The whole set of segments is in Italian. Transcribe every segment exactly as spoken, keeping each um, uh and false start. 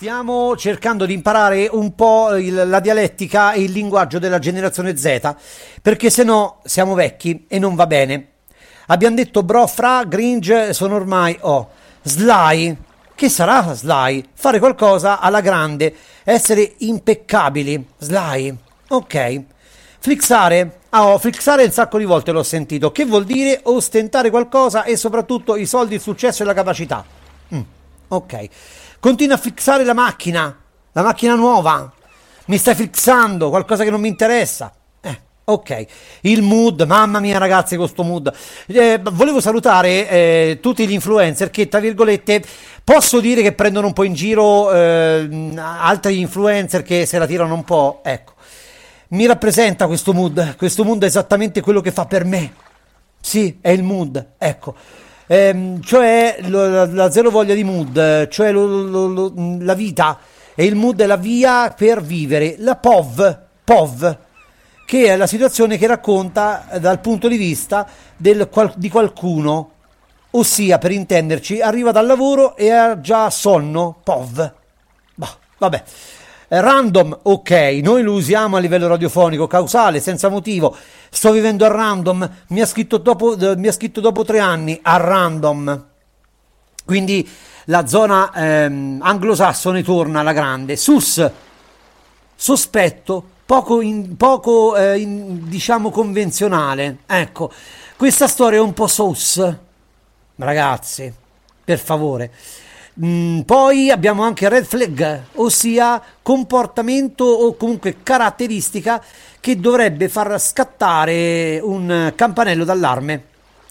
Stiamo cercando di imparare un po' il, la dialettica e il linguaggio della generazione Z, perché se no siamo vecchi e non va bene. Abbiamo detto bro, fra, gringe, sono ormai, oh, Sly. Che sarà Sly? Fare qualcosa alla grande, essere impeccabili, Sly. Ok. Flixare? Ah, oh, flixare un sacco di volte l'ho sentito. Che vuol dire ostentare qualcosa e soprattutto i soldi, il successo e la capacità. Mm, ok. Continua a fissare la macchina, la macchina nuova. Mi stai fissando qualcosa che non mi interessa. Eh, ok. Il mood, mamma mia ragazzi, con sto mood. Eh, volevo salutare eh, tutti gli influencer che, tra virgolette, posso dire che prendono un po' in giro eh, altri influencer che se la tirano un po'. Ecco. Mi rappresenta questo mood. Questo mood è esattamente quello che fa per me. Sì, è il mood. Ecco. Ehm, cioè lo, la, la zero voglia di mood, cioè lo, lo, lo, la vita e il mood è la via per vivere, la P O V, P O V, che è la situazione che racconta dal punto di vista del, di qualcuno, ossia, per intenderci, arriva dal lavoro e ha già sonno, P O V. Bah, vabbè. Random, ok, noi lo usiamo a livello radiofonico, causale, senza motivo. Sto vivendo a random, mi ha scritto dopo, mi ha scritto dopo tre anni a random. Quindi la zona ehm, anglosassone torna alla grande. Sus, sospetto, poco, in, poco eh, in, diciamo convenzionale. Ecco, questa storia è un po' sus, ragazzi, per favore. Mm, poi abbiamo anche red flag, ossia comportamento o comunque caratteristica che dovrebbe far scattare un campanello d'allarme.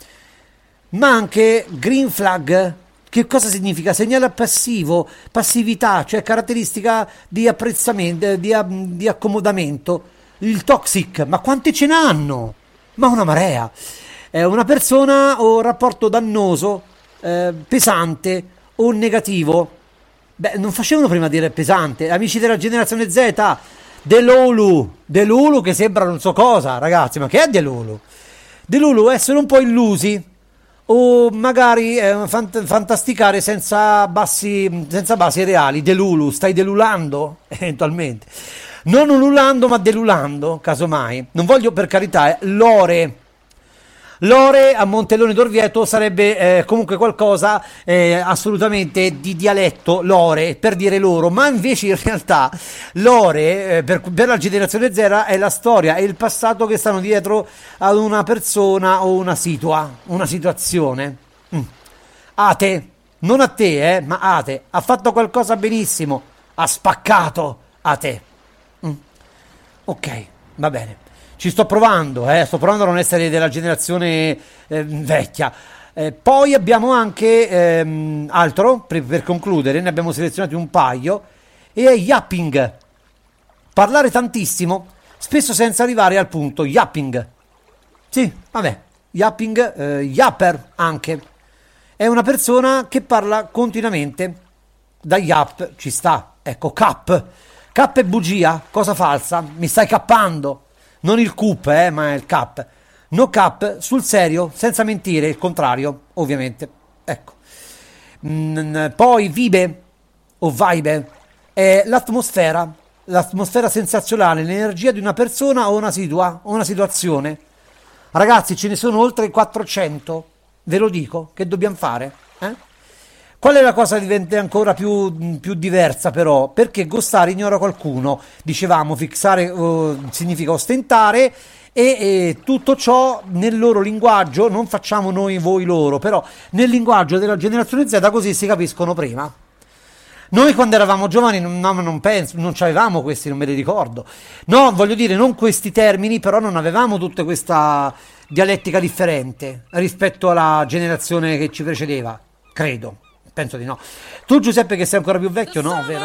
Ma anche green flag. Che cosa significa? Segnale passivo, passività, cioè caratteristica di apprezzamento, di, di accomodamento. Il toxic, ma quante ce n'hanno? Ma una marea. È una persona o un rapporto dannoso, eh, pesante o negativo. Beh, non facevano prima dire pesante. Amici della generazione Z, Delulu, Delulu che sembra non so cosa, ragazzi, ma che è Delulu? Delulu essere un po' illusi o magari eh, fant- fantasticare senza bassi, senza basi reali. Delulu, stai delulando eventualmente, non ululando ma delulando, casomai. Non voglio, per carità, eh, lore Lore a Montellone d'Orvieto sarebbe eh, comunque qualcosa eh, assolutamente di dialetto, lore, per dire loro, ma invece in realtà lore eh, per, per la generazione Z è la storia e il passato che stanno dietro ad una persona o una situa, una situazione. Mm. Ate, non a te, eh, ma a te, ha fatto qualcosa benissimo, ha spaccato a te. Mm. Ok, va bene. Ci sto provando, eh, sto provando a non essere della generazione eh, vecchia. Eh, poi abbiamo anche ehm, altro, per, per concludere, ne abbiamo selezionati un paio, e è yapping. Parlare tantissimo, spesso senza arrivare al punto. Yapping. Sì, vabbè, yapping, eh, yapper anche. È una persona che parla continuamente. Da yap ci sta. Ecco, cap. Cap è bugia, cosa falsa. Mi stai cappando. Non il cup, eh, ma il cap. No cap, sul serio, senza mentire, il contrario, ovviamente. Ecco. Mm, poi vibe o vibe è l'atmosfera, l'atmosfera sensazionale, l'energia di una persona o una, situa- o una situazione. Ragazzi, ce ne sono oltre quattrocento, ve lo dico, che dobbiamo fare? Eh? Qual è la cosa che diventa ancora più, più diversa però? Perché ghostare ignora qualcuno, dicevamo, fissare uh, significa ostentare e, e tutto ciò nel loro linguaggio, non facciamo noi, voi, loro, però nel linguaggio della generazione Z così si capiscono prima. Noi quando eravamo giovani non, no, non penso, non avevamo questi, non me li ricordo. No, voglio dire, non questi termini, però non avevamo tutta questa dialettica differente rispetto alla generazione che ci precedeva, credo. Penso di no. Tu Giuseppe che sei ancora più vecchio, no, vero?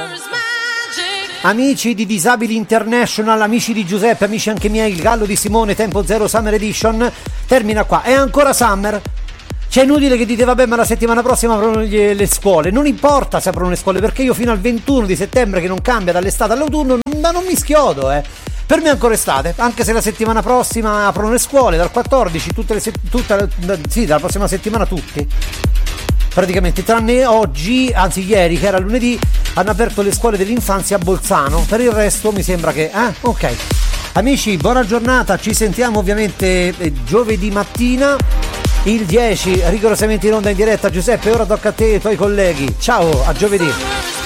Amici di Disabili International, amici di Giuseppe, amici anche miei, il Gallo di Simone, Tempo Zero Summer Edition termina qua. È ancora Summer. C'è inutile che dite vabbè ma la settimana prossima aprono le, le scuole. Non importa se aprono le scuole, perché io fino al ventuno di settembre, che non cambia dall'estate all'autunno, non, non mi schiodo, eh. Per me è ancora estate, anche se la settimana prossima aprono le scuole, dal quattordici, tutte le se- tutta, sì, dalla prossima settimana tutti. Praticamente, tranne oggi, anzi ieri che era lunedì, hanno aperto le scuole dell'infanzia a Bolzano. Per il resto mi sembra che... Eh? Ok. Amici, buona giornata, ci sentiamo ovviamente eh, giovedì mattina, il dieci, rigorosamente in onda in diretta. Giuseppe, ora tocca a te e ai tuoi colleghi. Ciao, a giovedì.